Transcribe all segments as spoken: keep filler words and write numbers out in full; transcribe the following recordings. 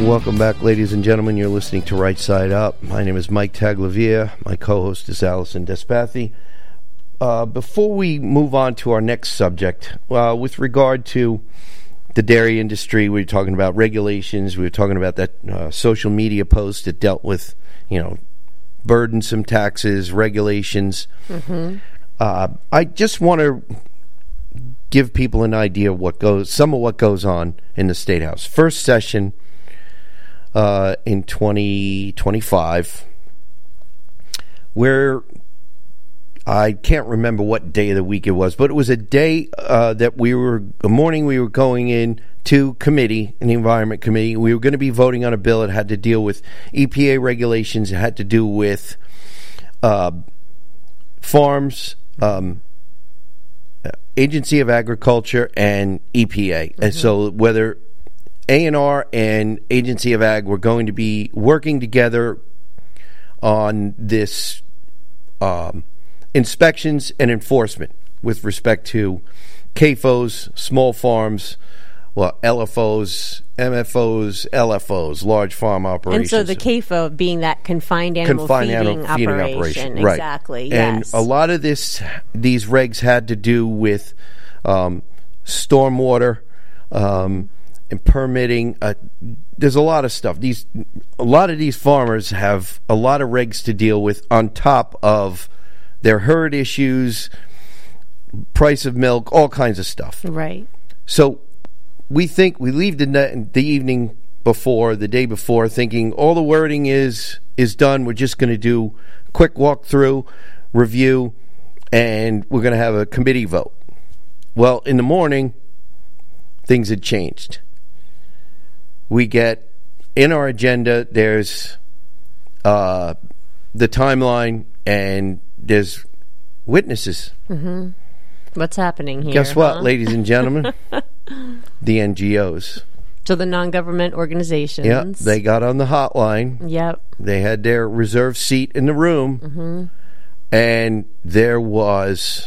Welcome back, ladies and gentlemen. You're listening to Right Side Up. My name is Mike Taglavia. My co-host is Allison Despathy. Uh, before we move on to our next subject, uh, with regard to the dairy industry, we were talking about regulations. We were talking about that uh, social media post that dealt with, you know, burdensome taxes, regulations. Mm-hmm. Uh, I just want to give people an idea of what goes, some of what goes on in the State House. First session uh, in twenty twenty-five, where I can't remember what day of the week it was, but it was a day uh, that we were, a morning we were going in to committee, in the Environment Committee. We were going to be voting on a bill that had to deal with E P A regulations. It had to do with uh, farms, um, Agency of Agriculture, and E P A. Mm-hmm. And so whether A and R and Agency of Ag were going to be working together on this um, inspections and enforcement with respect to C A F Os, small farms, well, L F Os, M F Os, L F Os, large farm operations. And so the C A F O being that confined animal confined feeding, animal feeding operation. operation. Right. Exactly, and yes. a lot of this, these regs had to do with um, stormwater um, and permitting. Uh, there's a lot of stuff. These, a lot of these farmers have a lot of regs to deal with on top of their herd issues, price of milk, all kinds of stuff. Right. So we think we leave the the evening before, the day before, thinking all the wording is is done. We're just going to do a quick walkthrough, review, and we're going to have a committee vote. Well, in the morning, things had changed. We get in our agenda, there's uh, the timeline, and there's witnesses. Mm-hmm. What's happening here? Guess what, huh? ladies and gentlemen? The N G Os. So the non-government organizations. Yeah, they got on the hotline. Yep. They had their reserved seat in the room. Mm-hmm. And there was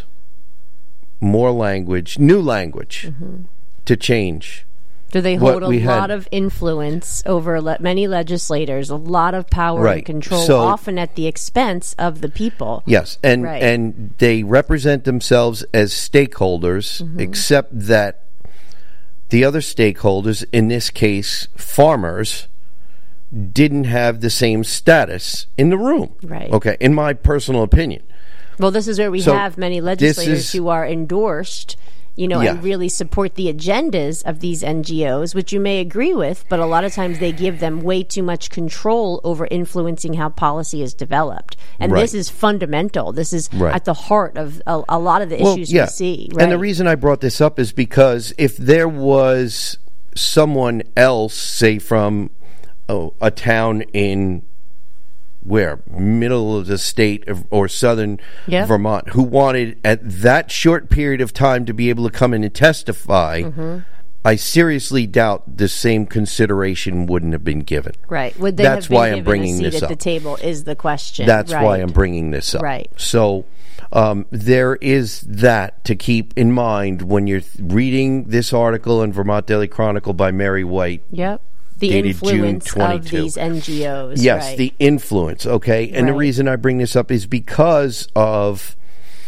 more language, new language, mm-hmm. to change. Do they hold a had. lot of influence over le- many legislators, a lot of power Right. and control, So, often at the expense of the people? Yes, and Right. and they represent themselves as stakeholders, mm-hmm. except that the other stakeholders, in this case farmers, didn't have the same status in the room. Right. Okay, in my personal opinion. Well, this is where we So have many legislators is, who are endorsed, you know, yeah. and really support the agendas of these N G Os, which you may agree with, but a lot of times they give them way too much control over influencing how policy is developed. And right. this is fundamental. This is right. at the heart of a, a lot of the well, issues yeah. we see. Right? And the reason I brought this up is because if there was someone else, say from oh, a town in where middle of the state of, or southern yep. Vermont, who wanted at that short period of time to be able to come in and testify, mm-hmm. I seriously doubt the same consideration wouldn't have been given. Right. Would they That's have been why given I'm bringing a seat this at up. the table is the question. That's right. why I'm bringing this up. Right. So um, there is that to keep in mind when you're th- reading this article in Vermont Daily Chronicle by Mary White. Yep. The dated June influence twenty-second. of these N G Os. Yes, right. the influence, okay? And right. the reason I bring this up is because of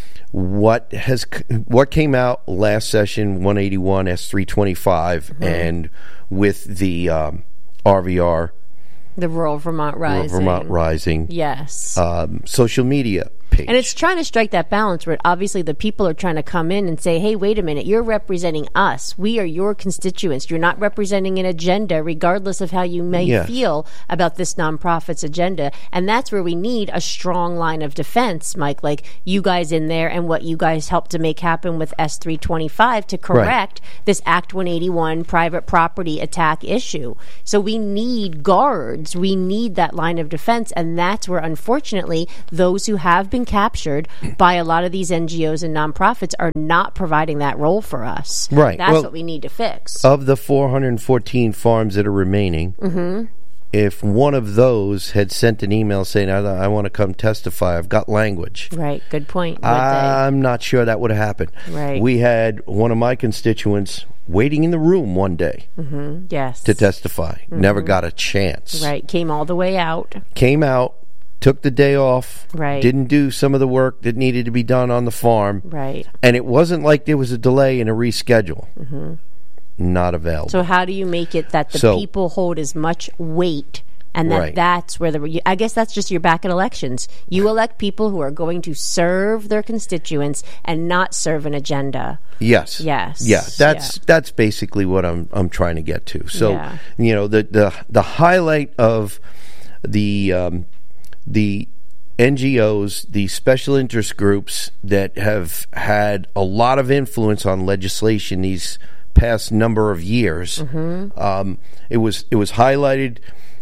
what has what came out last session, one eighty-one S three twenty-five, mm-hmm. and with the um, R V R. The Rural Vermont Rising. Rural Vermont Rising. Yes. Um, social media page. And it's trying to strike that balance where obviously the people are trying to come in and say, hey, wait a minute, you're representing us. We are your constituents. You're not representing an agenda, regardless of how you may yes. feel about this nonprofit's agenda. And that's where we need a strong line of defense, Mike, like you guys in there and what you guys helped to make happen with S three twenty-five to correct right. this Act one eighty-one private property attack issue. So we need guards. We need that line of defense. And that's where, unfortunately, those who have been captured by a lot of these N G Os and nonprofits are not providing that role for us. Right. That's well, what we need to fix. Of the four hundred fourteen farms that are remaining, mm-hmm. if one of those had sent an email saying, I, I want to come testify, I've got language. Right. Good point. I'm not sure that would have happened. Right. We had one of my constituents waiting in the room one day Mm-hmm. Yes. to testify. Mm-hmm. Never got a chance. Right. Came all the way out. Came out, took the day off, Right. didn't do some of the work that needed to be done on the farm. Right. And it wasn't like there was a delay and a reschedule. Mm-hmm. Not available. So how do you make it that the So- people hold as much weight, and that Right. that's where the I guess that's just your back at elections. You elect people who are going to serve their constituents and not serve an agenda. Yes. Yes. Yeah. That's Yeah. that's basically what I'm I'm trying to get to. So Yeah. you know the the the highlight of the um, the N G Os, the special interest groups that have had a lot of influence on legislation these past number of years. Mm-hmm. Um, it was it was highlighted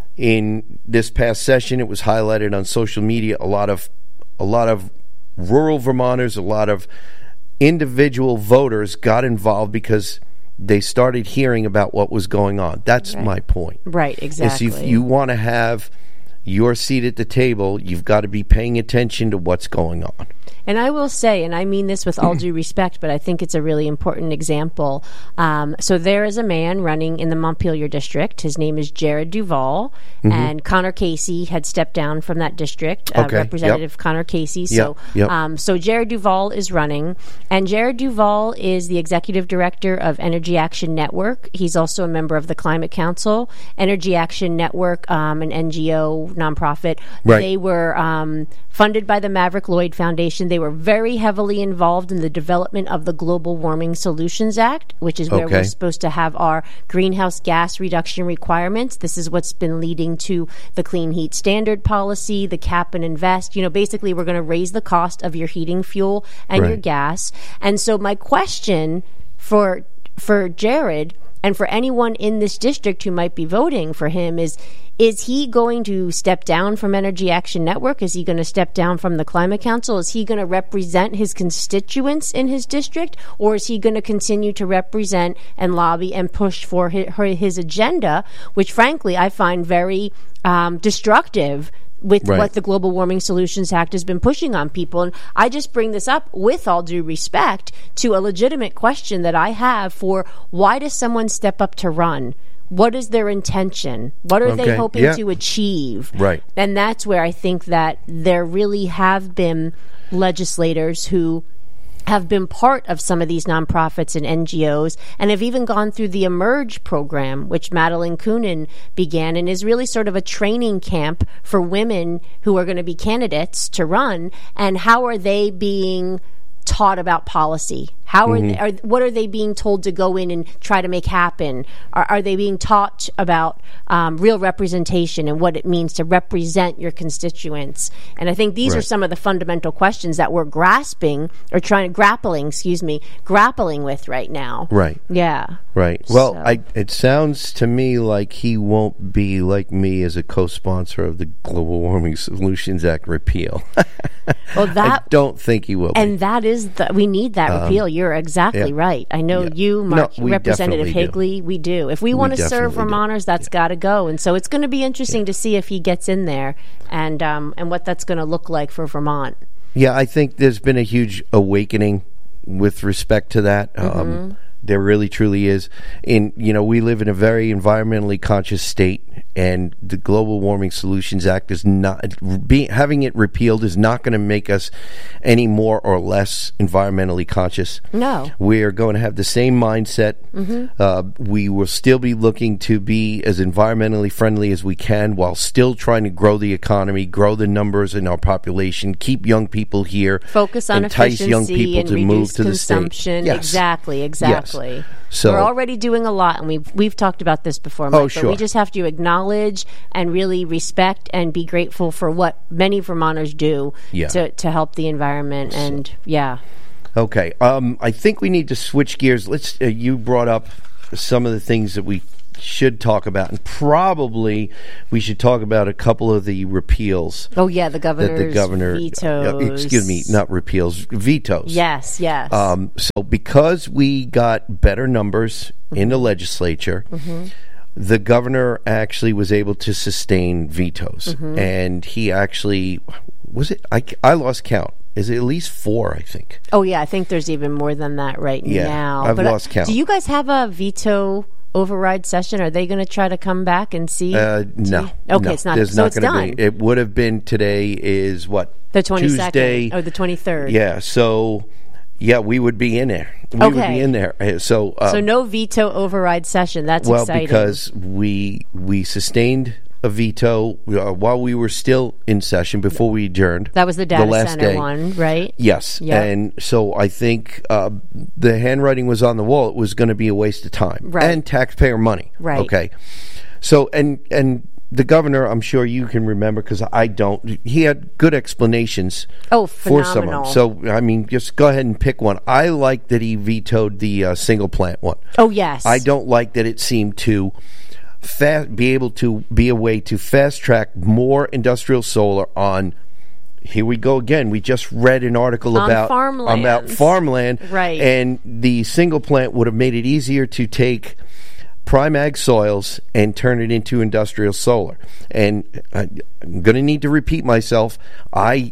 in this past session. It was highlighted on social media. A lot of a lot of rural Vermonters, a lot of individual voters got involved because they started hearing about what was going on. That's Right. my point. Right. Exactly. Is if you want to have your seat at the table, you've got to be paying attention to what's going on. And I will say, and I mean this with all due respect, but I think it's a really important example. Um, so there is a man running in the Montpelier district. His name is Jared Duval, mm-hmm. and Connor Casey had stepped down from that district. Uh, Okay. Representative Yep. Connor Casey. So, Yep. Yep. Um, so Jared Duval is running, and Jared Duval is the executive director of Energy Action Network. He's also a member of the Climate Council. Energy Action Network, um, an N G O nonprofit. Right. They were um, funded by the Maverick Lloyd Foundation. They were very heavily involved in the development of the Global Warming Solutions Act, which is where Okay. we're supposed to have our greenhouse gas reduction requirements. This is what's been leading to the Clean Heat Standard policy, the cap and invest. You know, basically, we're going to raise the cost of your heating fuel and your Right. gas. And so my question for for Jared and for anyone in this district who might be voting for him is, is he going to step down from Energy Action Network? Is he going to step down from the Climate Council? Is he going to represent his constituents in his district? Or is he going to continue to represent and lobby and push for his, his agenda, which frankly I find very um, destructive with Right. what the Global Warming Solutions Act has been pushing on people. And I just bring this up with all due respect to a legitimate question that I have for why does someone step up to run? What is their intention? What are they Okay. hoping Yeah. to achieve? Right. And that's where I think that there really have been legislators who have been part of some of these nonprofits and N G Os and have even gone through the Emerge program, which Madeline Coonan began, and is really sort of a training camp for women who are going to be candidates to run. And how are they being taught about policy? How are, Mm-hmm. they, are what are they being told to go in and try to make happen? Are, are they being taught about um, real representation and what it means to represent your constituents? And I think these Right. are some of the fundamental questions that we're grasping or trying to grappling, excuse me, grappling with right now. Right. Yeah. Right. Well, So- I, it sounds to me like he won't be like me as a co-sponsor of the Global Warming Solutions Act repeal. Well, I that don't think he will be. and that is the, we need that repeal. You're exactly yeah. right. I know Yeah. you, No, Mark, we Representative definitely do. Higley. We do. If we, want to serve definitely do. Vermonters, that's got to go. And so it's going to be interesting to see if he gets in there and um, and what that's going to look like for Vermont. Yeah, I think there's been a huge awakening with respect to that. Mm-hmm. Um, there really, truly is. In you know, we live in a very environmentally conscious state, and the Global Warming Solutions Act is not be, having it repealed is not going to make us any more or less environmentally conscious. No. We are going to have the same mindset. Mm-hmm. Uh, we will still be looking to be as environmentally friendly as we can while still trying to grow the economy, grow the numbers in our population, keep young people here, Focus on entice efficiency young people and to reduce move to the state. consumption. Yes. Exactly, exactly. Yes. So- we're already doing a lot, and we've we've talked about this before, Mike, Oh, but sure. we just have to acknowledge and really respect and be grateful for what many Vermonters do Yeah. to, to help the environment. And yeah. Okay, um, I think we need to switch gears. Let's. Uh, you brought up some of the things that we should talk about, and probably we should talk about a couple of the repeals Oh yeah, the that governor's the governor. vetoes. uh, excuse me, not repeals, vetoes. Yes, yes. Um, so because we got better numbers in the legislature, Mm-hmm. the governor actually was able to sustain vetoes, Mm-hmm. and he actually was it. I, I lost count. Is it at least four, I think. Oh, yeah. I think there's even more than that right yeah, now. I've but lost uh, count. Do you guys have a veto override session? Are they going to try to come back and see? Uh, no. You? Okay, no. it's not. There's so not it's gonna done. Be, it would have been today is what? The twenty-second. Tuesday. Or the twenty-third. Yeah, so, yeah, we would be in there. We okay. would be in there. Uh, So, um, so no veto override session. That's well, exciting. because we we sustained a veto uh, while we were still in session before we adjourned. That was the data last center day. one, right? Yes. Yep. And so I think uh, the handwriting was on the wall. It was going to be a waste of time Right. and taxpayer money. Right. Okay. So, and and the governor, I'm sure you can remember because I don't, he had good explanations Oh, for phenomenal. someone. So, I mean, just go ahead and pick one. I like that he vetoed the uh, single plant one. Oh, yes. I don't like that it seemed to fa- be able to be a way to fast track more industrial solar on. Here we go again. We just read an article On about farmlands. about farmland, Right. And the single plant would have made it easier to take prime ag soils and turn it into industrial solar. And I, I'm going to need to repeat myself. I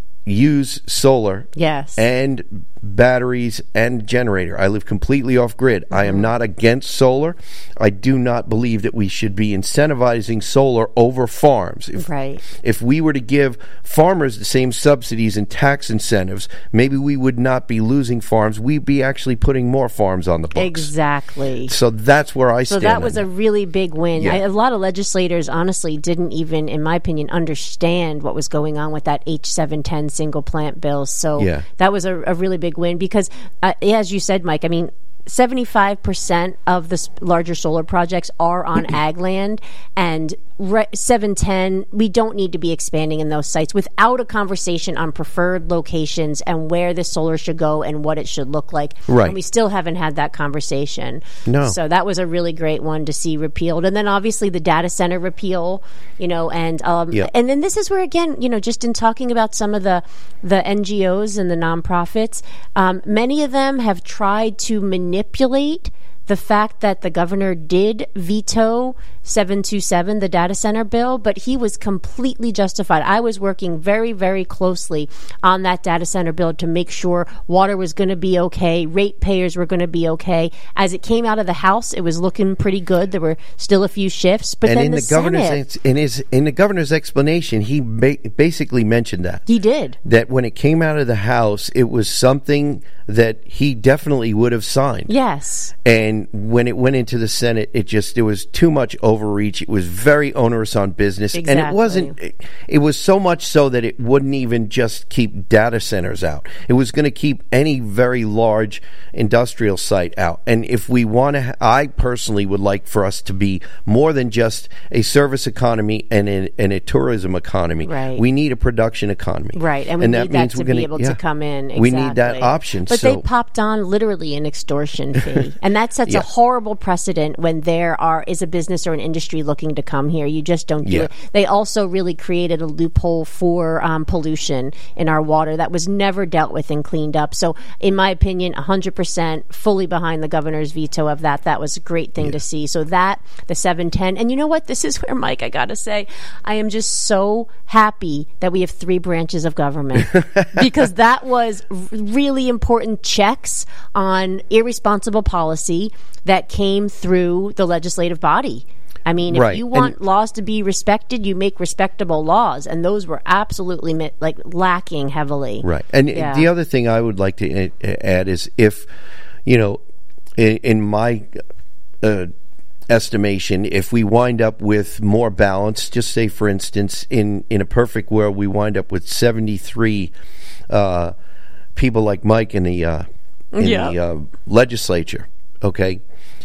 use solar Yes. and batteries and generator. I live completely off grid. I am not against solar. I do not believe that we should be incentivizing solar over farms. If, Right. if we were to give farmers the same subsidies and tax incentives, maybe we would not be losing farms. We'd be actually putting more farms on the books. Exactly. So that's where I So stand. that was on a really big win. Yeah. I, a lot of legislators honestly didn't even, in my opinion, understand what was going on with that H seven ten single plant bill. So Yeah. that was a, a really big win because, uh, as you said, Mike, I mean, seventy-five percent of the s- larger solar projects are on ag land, and re- seven ten, we don't need to be expanding in those sites without a conversation on preferred locations and where the solar should go and what it should look like. Right. And we still haven't had that conversation. No. So that was a really great one to see repealed. And then obviously the data center repeal, you know, and um, Yep. and then this is where, again, you know, just in talking about some of the, the N G Os and the nonprofits, um, many of them have tried to manipulate the fact that the governor did veto seven twenty-seven, the data center bill, but he was completely justified. I was working very, very closely on that data center bill to make sure water was going to be okay, ratepayers were going to be okay. As it came out of the House, it was looking pretty good. There were still a few shifts, but and then in the, the, governor's Senate, ex- in his in the governor's explanation, he ba- basically mentioned that he did. that when it came out of the House, it was something that he definitely would have signed. Yes. And when it went into the Senate, it just there was too much overreach. It was very onerous on business, and it Exactly. wasn't. It, it was so much so that it wouldn't even just keep data centers out. It was going to keep any very large industrial site out. And if we want to, ha- I personally would like for us to be more than just a service economy and a, and a tourism economy. Right. We need a production economy, Right, and we need that, means to we're be gonna- able yeah. to come in. Exactly. We need that option. But so they popped on literally an extortion fee, and that sets Yeah. a horrible precedent when there are is a business or an industry looking to come here. You just don't do Yeah. it. They also really created a loophole for um, pollution in our water that was never dealt with and cleaned up. So, in my opinion, one hundred percent fully behind the governor's veto of that. That was a great thing to see. So that the seven ten, and you know what? This is where, Mike, I got to say, I am just so happy that we have three branches of government because that was r- really important checks on irresponsible policy that came through the legislative body. I mean, if Right. you want And- laws to be respected, you make respectable laws, and those were absolutely mi- like lacking heavily. Right. And Yeah. the other thing I would like to uh, add is if, you know, in, in my uh, estimation, if we wind up with more balance, just say, for instance, in, in a perfect world, we wind up with seventy-three uh, people like Mike in the, uh, in Yeah. the uh, legislature, okay?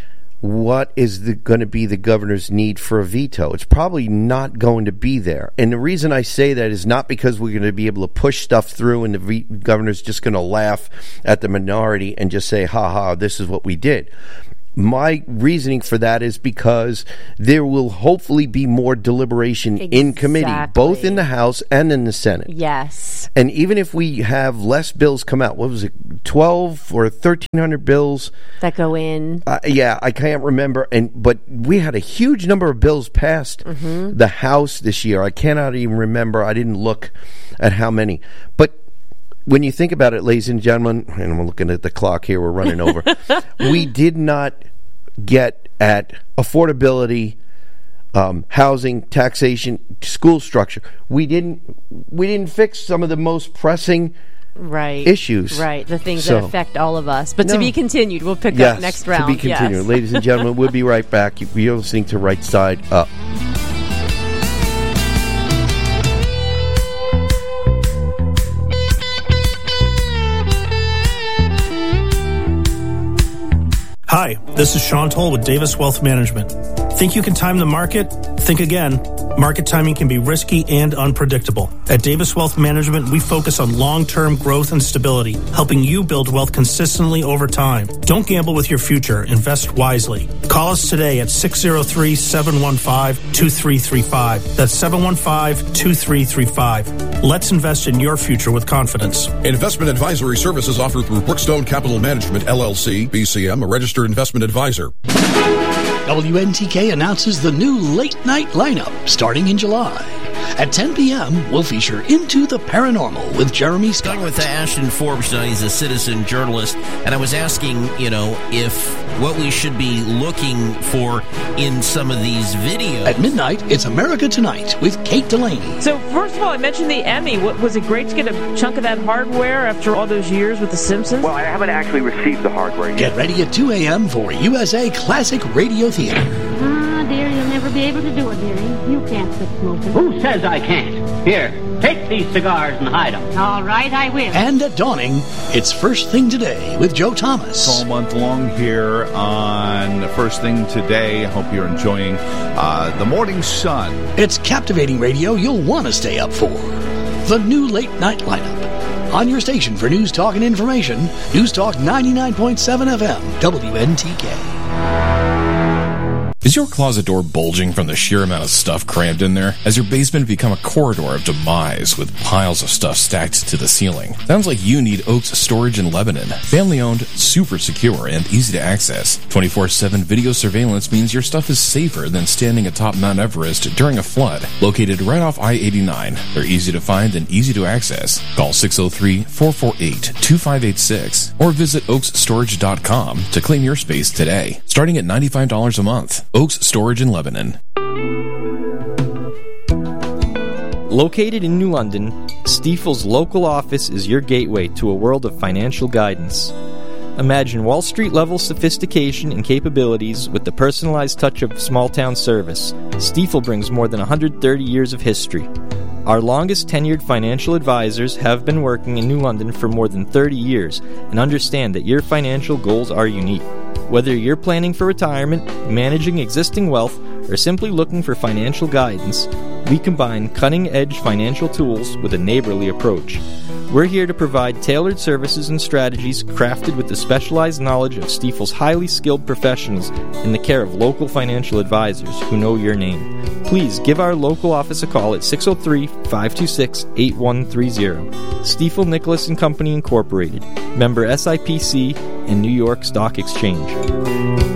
What is the, going to be the governor's need for a veto? It's probably not going to be there. And the reason I say that is not because we're going to be able to push stuff through and the ve- governor's just going to laugh at the minority and just say, ha ha, this is what we did. My reasoning for that is because there will hopefully be more deliberation in committee, both Exactly. in the House and in the Senate. Yes. And even if we have less bills come out, what was it, twelve or thirteen hundred bills? That go in. Uh, yeah, I can't remember. And but we had a huge number of bills passed Mm-hmm. the House this year. I cannot even remember. I didn't look at how many. But when you think about it, ladies and gentlemen, and I'm looking at the clock here, we're running over. We did not get at affordability, um, housing, taxation, school structure. We didn't. We didn't fix some of the most pressing right issues. Right, the things so, that affect all of us. But no. to be continued. We'll pick yes, up next round. To be continued, yes. Ladies and gentlemen. We'll be right back. You're listening to Right Side Up. Hi, this is Sean Toll with Davis Wealth Management. Think you can time the market? Think again. Market timing can be risky and unpredictable. At Davis Wealth Management, we focus on long-term growth and stability, helping you build wealth consistently over time. Don't gamble with your future. Invest wisely. Call us today at six oh three, seven one five, two three three five. That's seven one five, two three three five. Let's invest in your future with confidence. Investment advisory services offered through Brookstone Capital Management, L L C, B C M, a registered investment advisor. W N T K announces the new late-night lineup starting in July. At ten p.m., we'll feature Into the Paranormal with Jeremy Scott. Talking with Ashton Forbes tonight. He's a citizen journalist, and I was asking, you know, if what we should be looking for in some of these videos. At midnight, it's America Tonight with Kate Delaney. So, first of all, I mentioned the Emmy. What, was it great to get a chunk of that hardware after all those years with The Simpsons? Well, I haven't actually received the hardware yet. Get ready at two a.m. for U S A Classic Radio Theater. Ah, dear, you'll never be able to do it, dearie. You can't quit smoking. Who says I can't? Here, take these cigars and hide them. All right, I will. And at dawning, it's First Thing Today with Joe Thomas. All month long here on First Thing Today. I hope you're enjoying uh, the morning sun. It's captivating radio you'll want to stay up for. The new late night lineup. On your station for news, talk, and information, News Talk ninety-nine point seven F M, W N T K. Is your closet door bulging from the sheer amount of stuff crammed in there? Has your basement become a corridor of demise with piles of stuff stacked to the ceiling? Sounds like you need Oaks Storage in Lebanon. Family-owned, super secure, and easy to access. twenty-four seven video surveillance means your stuff is safer than standing atop Mount Everest during a flood. Located right off I eighty-nine. They're easy to find and easy to access. Call six oh three, four four eight, two five eight six or visit oaks storage dot com to claim your space today. Starting at ninety-five dollars a month. Oaks Storage in Lebanon. Located in New London, Stifel's local office is your gateway to a world of financial guidance. Imagine Wall Street-level sophistication and capabilities with the personalized touch of small-town service. Stifel brings more than one hundred thirty years of history. Our longest tenured financial advisors have been working in New London for more than thirty years and understand that your financial goals are unique. Whether you're planning for retirement, managing existing wealth, or simply looking for financial guidance, we combine cutting-edge financial tools with a neighborly approach. We're here to provide tailored services and strategies crafted with the specialized knowledge of Stifel's highly skilled professionals in the care of local financial advisors who know your name. Please give our local office a call at six oh three, five two six, eight one three zero. Stifel Nicholas and Company Incorporated, member S I P C and New York Stock Exchange.